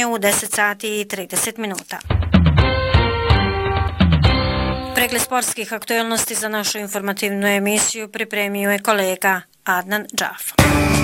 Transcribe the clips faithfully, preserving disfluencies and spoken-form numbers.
u deset sati i trideset minuta. Pregled sportskih aktualnosti za našu informativnu emisiju pripremio je kolega Adnan Džaf.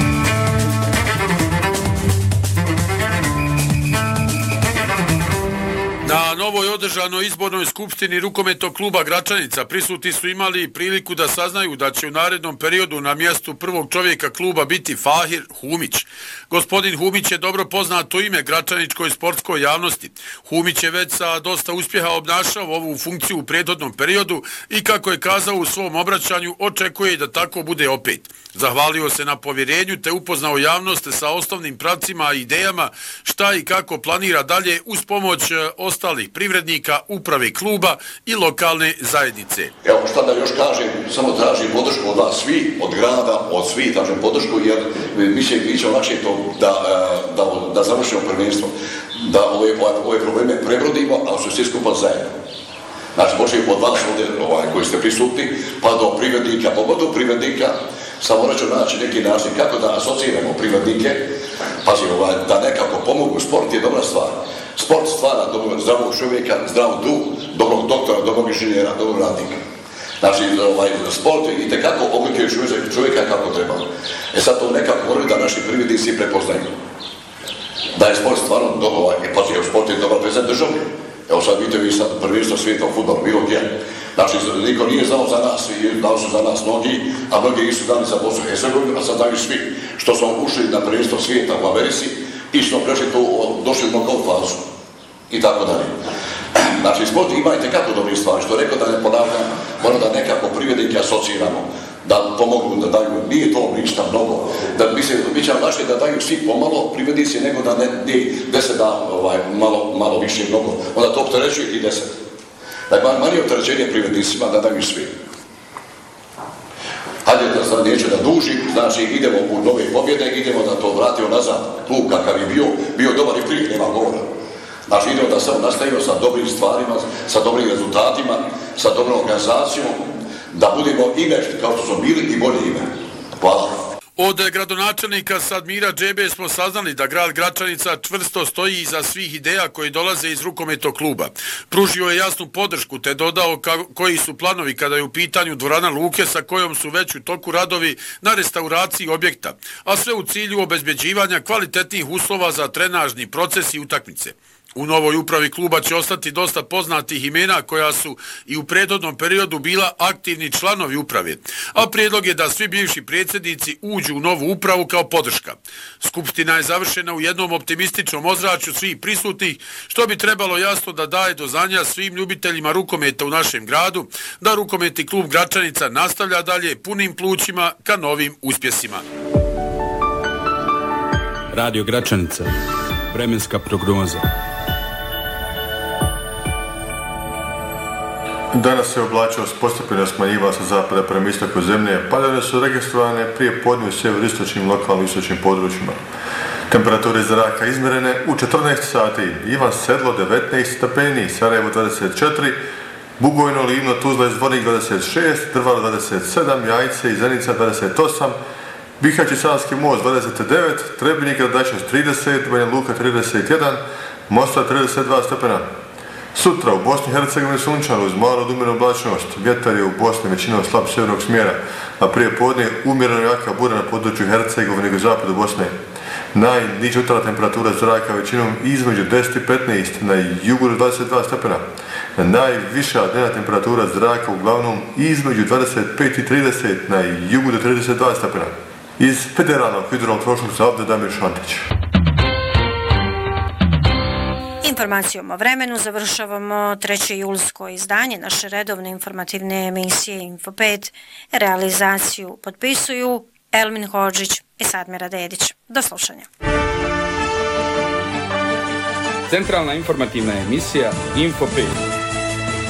Na novoj održanoj izbornoj skupštini rukometnog kluba Gračanica prisutni su imali priliku da saznaju da će u narednom periodu na mjestu prvog čovjeka kluba biti Fahir Humić. Gospodin Humić je dobro poznato ime gračaničkoj sportskoj javnosti. Humić je već sa dosta uspjeha obnašao ovu funkciju u prethodnom periodu i kako je kazao u svom obraćanju, očekuje da tako bude opet. Zahvalio se na povjerenju te upoznao javnost sa osnovnim pravcima i idejama šta i kako planira dalje uz pomoć ostalih privrednika, uprave kluba i lokalne zajednice. Evo šta da još kažem, samo tražim podršku od vas svi, od grada, od svih tražim podršku jer mislim mi ćemo lakše to da, da, da završimo prvenstvo, da ove, ove probleme prebrodimo, ali su svi skupa zajedno. Znači, počeo od vas ovdje ovaj, koji ste prisutni, pa do privrednika, pogotovo privrednika, samo morat ću naći neki način kako da asociramo privrednike, pazi, ovaj, da nekako pomogu. Sport je dobra stvar. Sport stvara dobrog, zdravog čovjeka, zdrav duh, dobrog doktora, dobrog inženjera, dobrog radnika. Znači, ovaj, sport i tekako oblikuje čovjeka kako treba. E sad to nekako moraju da naši privrednici prepoznaju. Da je sport stvarno dobro, ovaj, pazi, sport je dobar prezent državni. Evo sad vidite vi sad prvenstvo svijeta u fudbalu, bilo gdje. Znači, niko nije znao za nas i dali su za nas mnogi, a mnogi nisu dali za Bosnu i Hercegovinu, a sad dali svi. Što smo ušli na prvenstvo svijeta u Americi i smo prešli tu, došli u knockout fazu i tako dalje. Znači, sport ima i tekako dobri stvari, što rekao da ne ponavljam, mora da nekako privrednike asociramo, da pomogu, da daju, nije to ništa mnogo, da bi se, bit će naše da daju svi pomalo privrednici, nego da ne, ne deset da ovaj, malo, malo više mnogo, onda to opterećuje i deset. Dakle, manje opterećenje privrednicima da daju svi. Hajde, da neće da duži, znači idemo u nove pobjede, idemo da to vratimo nazad. Klub kakav je bio, bio dobar i prije, nema govora. Znači idemo da samo nastavimo sa dobrim stvarima, sa dobrim rezultatima, sa dobrom organizacijom, da budemo ime kao što smo bili i bolje ime. Hvala. Od gradonačelnika Sadmira Džebe smo saznali da grad Gračanica čvrsto stoji iza svih ideja koje dolaze iz rukometnog kluba. Pružio je jasnu podršku te dodao koji su planovi kada je u pitanju dvorana Luke sa kojom su već u toku radovi na restauraciji objekta, a sve u cilju obezbeđivanja kvalitetnih uslova za trenažni proces i utakmice. U novoj upravi kluba će ostati dosta poznatih imena koja su i u prethodnom periodu bila aktivni članovi uprave, a prijedlog je da svi bivši predsjednici uđu u novu upravu kao podrška. Skupština je završena u jednom optimističnom ozračju svih prisutnih, što bi trebalo jasno da daje do znanja svim ljubiteljima rukometa u našem gradu, da rukometni klub Gračanica nastavlja dalje punim plućima ka novim uspjesima. Radio Gračanica, vremenska prognoza. Danas se oblačnost postepeno smanjivala sa zapada prema istoku zemlje, padavine su registrovane prije podne u sjeveroistočnim lokalnim istočnim područjima. Temperature zraka izmjerene u četrnaest sati, Ivan Sedlo devetnaest stepeni, Sarajevo dvadeset četiri, Bugojno, Livno, Tuzla i Zvornik dvadeset šest, Drvar dvadeset sedam, Jajce i Zenica dvadeset osam, Bihać i Savski most dvadeset devet, Trebinje i Gradačac trideset, Banja Luka trideset jedan, Mostar trideset dva stepena. Sutra u Bosni i Hercegovini sunčano uz malu od umjerenu oblačnost, vjetar je u Bosni većinom slab sjevernog smjera, a prije podne umjereno jaka bura na području Hercegovine i zapadu Bosne. Najniža jutarnja temperatura zraka većinom između deset i petnaest, na jugu dvadeset dva stepena. Najviša dnevna temperatura zraka uglavnom između dvadeset pet i trideset, na jugu do trideset dva stepena. Iz Federalnog hidrometeorološkog zavoda Damir Šantić. Informacijom o vremenu završavamo treće julsko izdanje naše redovne informativne emisije Info pet. Realizaciju potpisuju Elmin Hodžić i Sadmira Dedić. Do slušanja. Centralna informativna emisija Info pet.